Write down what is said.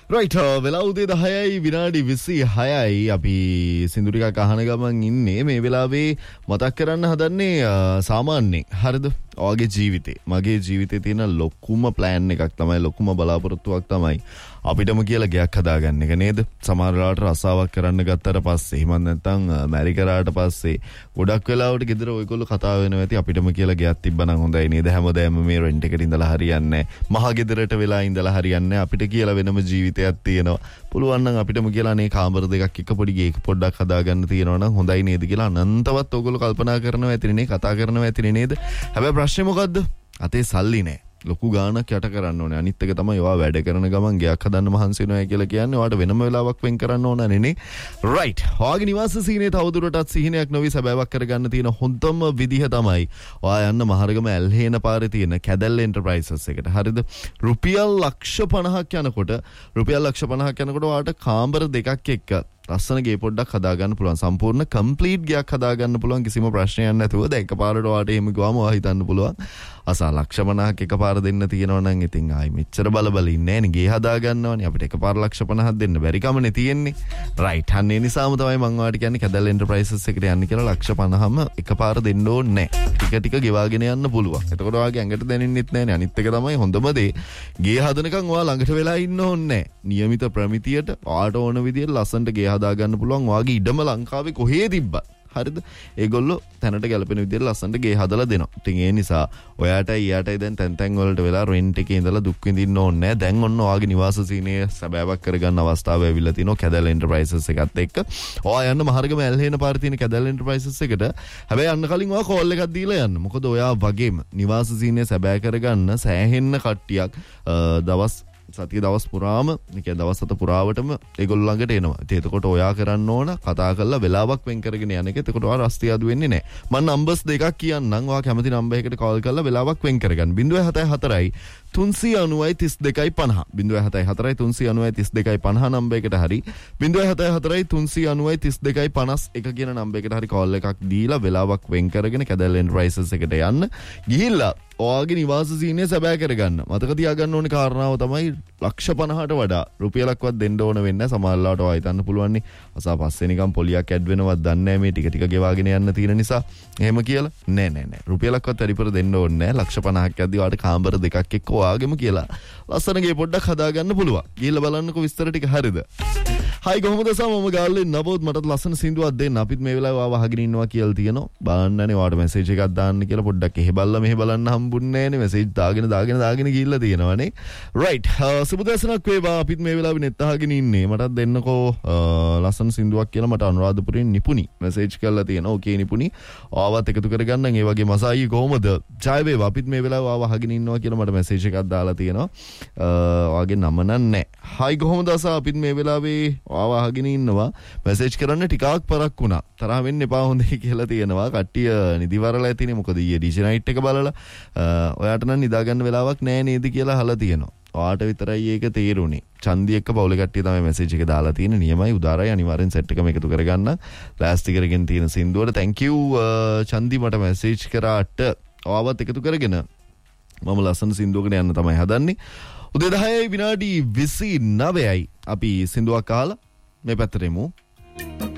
right වෙලා උදේ 10යි විනාඩි 26යි අපි සින්දු ටිකක් අහන ගමන් ඉන්නේ මේ වෙලාවේ මතක් කරන්න හදන්නේ සාමාන්‍යයෙන් හරිද ඔයගේ ජීවිතේ මගේ ජීවිතේ තියෙන ලොකුම plan එකක් තමයි ලොකුම බලාපොරොත්තුවක් තමයි අපිටම කියලා ගයක් හදාගන්න එක නේද සමහර වෙලාවට රසාවක් කරන්න ගත්තට පස්සේ එහෙම නැත්නම් මැරි කරාට පස්සේ ගොඩක් වෙලාවට ගෙදර ඔයගොල්ලෝ කතා වෙනවා ඇති අපිටම කියලා ගයක් තිබ්බනම් හොඳයි නේද හැමදාම මේ රෙන්ට් එකට ඉඳලා හරියන්නේ නැහැ මහ ගෙදරට වෙලා ඉඳලා හරියන්නේ නැහැ අපිට කියලා වෙනම ජීවිතයක් තියෙනවා පුළුවන් නම් අපිටම කියලා නේ කාමර දෙකක් එක පොඩි ගේක පොඩ්ඩක් හදාගන්න තියෙනවා නම් හොඳයි නේද කියලා අනන්තවත් ඔයගොල්ලෝ කල්පනා කරනවා ඇතිනේ කතා කරනවා ඇතිනේ නේද හැබැයි ප්‍රශ්නේ මොකද්ද අතේ සල්ලි නැහැ ලොකු ගාණක් යට කරන්න ඕනේ අනිත් එක තමයි ඔයා වැඩ කරන ගමන් ගයක් හදන්න මහන්සි වෙනවා කියලා කියන්නේ ඔයාට වෙනම වෙලාවක් වෙන් කරන්න ඕන නේ right ඔයාගේ නිවාස සීනේ තවදුරටත් සිහිනයක් නොවි සබෑවක් කරගන්න තියෙන හොඳම විදිහ තමයි ඔයා යන්න මහරගම ඇල්හේන පාරේ තියෙන කැදැල්ල එන්ටර්ප්‍රයිසස් එකට හරිද රුපියල් ලක්ෂ 50ක් යනකොට ඔයාට කාමර දෙකක් එක්ක ලස්සන ගේ පොඩ්ඩක් හදාගන්න පුළුවන් සම්පූර්ණ කම්ප්ලීට් ගයක් හදාගන්න පුළුවන් කිසිම ප්‍රශ්නයක් නැතුව දැන් එකපාරට ඔයාට එහෙම ගියාම ඔයා හිතන්න පුළුවන් අසා ලක්ෂ 50ක් එකපාර දෙන්න තියෙනවා නම් ඉතින් ආයි මෙච්චර බල ඉන්නේ නැහැ නේ ගේ හදාගන්නවනේ අපිට එකපාර ලක්ෂ 50ක් දෙන්න බැරි කමනේ තියෙන්නේ රයිට් අන්න ඒ නිසාම තමයි මම ඔයාලට කියන්නේ කැදැල්ල එන්ටර්ප්‍රයිසස් එකට යන්න කියලා ලක්ෂ 50ම එකපාර දෙන්න ඕනේ නැහැ ටික ගෙවාගෙන යන්න පුළුවන් එතකොට ඔයාගේ ඇඟට දැනෙන්නෙත් නැහැ නේ අනිත් එක තමයි හොඳම දේ ගේ හදනකම් ඔයා ළඟට වෙලා ඉන්න ඕනේ නැහැ නියමිත ප්‍රමිතියට ඔයාට ඕන විදියට ලස්සනට ගේ හදාගන්න පුළුවන් ඔයාගේ ඉඩම ලංකාවේ කොහේ තිබ්බත් හරිද ඒගොල්ලෝ තැනට ගැලපෙන විදිහට ලස්සනට ගේ හදලා දෙනවා. ඉතින් ඒ නිසා ඔයාටයි යාටයි දැන් තැන් වලට වෙලා රෙන්ට් එකේ ඉඳලා දුක් විඳින්න ඕනේ නැහැ. දැන් ඔන්න ඔයාගේ නිවාස සීනය සැබෑවක් කරගන්න අවස්ථාව ඇවිල්ලා තිනවා කැදැල්ල එන්ටර්ප්‍රයිසස් එකත් එක්ක. ඔයා යන්න මහරගම ඇල්හේන පාරේ තියෙන කැදැල්ල එන්ටර්ප්‍රයිසස් එකට. හැබැයි යන්න කලින් ඔයා කෝල් එකක් දීලා යන්න. මොකද ඔයා වගේම නිවාස සීනය සැබෑ කරගන්න සෑහෙන්න කට්ටියක් සතිය දවස් පුරාම නිකන් දවස් 7 පුරාවටම ඒගොල්ලෝ ළඟට එනවා. ඉතින් එතකොට ඔයා කරන්න ඕන කතා කරලා වෙලාවක් වෙන් කරගෙන යන එක. එතකොට ඔයා රස්තිය අඩු වෙන්නේ නැහැ. මම නම්බර්ස් දෙකක් කියන්නම්. ඔයා කැමති නම්බර් එකකට කෝල් කරලා වෙලාවක් වෙන් කරගන්න. 074යි 390 3250 074යි 390 නම්බර් එකට හරි 074යි 390 3251 කියන නම්බර් එකට හරි කෝල් එකක් දීලා වෙලාවක් වෙන් කරගෙන කැදැල්ල එන්ටර්ප්‍රයිසස් එකට යන්න. ගිහිල්ලා ඔයාගේ නිවාස සීනය සැබෑ කරගන්න. මතක තියාගන්න ඕනේ කාරණාව තමයි ලක්ෂ 50ට වඩා රුපියලක්වත් දෙන්න ඕන වෙන්නේ නැහැ. සමහරවිට ඔයා හිතන්න පුළුවන් නේ අසා පස්සේ නිකන් පොලියක් ඇඩ් වෙනවත් දන්නේ නැහැ මේ ටික ගෙවාගෙන යන්න තියෙන නිසා. එහෙම කියලා නෑ. රුපියලක්වත් වැඩිපුර දෙන්න ඕනේ නැහැ. ලක්ෂ 50ක් යද්දී ඔයාට කාමර දෙකක් එක්ක ඔයාගෙම කියලා ලස්සන ගේ පොඩ්ඩක් හදාගන්න පුළුවන්. ගිහිල්ලා බලන්නකෝ විස්තර ටික හරිද? හයි කොහොමද සමම ගාල්ලේ නබෝත් මටත් ලස්සන සින්දුවක් දෙන්න. අපිත් මේ වෙලාවේ ආව අහගෙන ඉන්නවා කියලා තියෙනවා. බලන්නනේ ඔයාට මැසේජ් එකක් දාන්න කියලා පොඩ්ඩක් එහෙ බලලා මෙහෙ බලන්න හම්බුන්නේ නැහනේ. මැසේජ් දාගෙන ගිහිල්ලා තියෙනවානේ. රයිට්. සුබදසනක් වේවා. අපිත් මේ වෙලාවේ නෙත් අහගෙන ඉන්නේ. මටත් දෙන්නකෝ ලස්සන සින්දුවක් කියලා මට අනුරාධපුරයෙන් නිපුණි මැසේජ් කරලා තියෙනවා. ඕකේ නිපුණි. ආවත් එකතු කරගන්නම්. ඒ වගේ මසායි කොහොමද? ජය වේවා. අපිත් මේ වෙලාවේ ආව අහගෙන ඉන්නවා කියලා මට මැසේජ් එකක් දාලා තියෙනවා. ඔයාගේ නම නෑ. හයි කොහොමද අසා අපිත් මේ වෙලාවේ ආව අහගෙන ඉන්නවා. මැසේජ් කරන්න ටිකක් පරක් වුණා. තරහ වෙන්න එපා හොඳයි කියලා තියෙනවා. කට්ටිය නිදිවරලා ඇතිනේ. මොකද ඊයේ ඩීජේ නයිට් එක බලලා ඔයාට නම් නිදා ගන්න වෙලාවක් නෑ නේද කියලා අහලා තියෙනවා. ඔයාට විතරයි ඒක තේරුනේ. චන්දි එක්ක පවුලේ කට්ටිය තමයි මැසේජ් එක දාලා තියෙන්නේ. නියමයි උදාරයි අනිවාර්යෙන් සෙට් එකම එකතු කරගන්න. ප්ලාස්ටික් කරගෙන තියෙන සින්දුවට thank you චන්දි මට මැසේජ් කරාට ඔයාවත් එකතු කරගෙන මම ලස්සන සින්දුවකට යන්න තමයි හදන්නේ. උදේ 10යි විනාඩි 29යි අපි සින්දුවක් අහලා මේ පැත්තට එමු.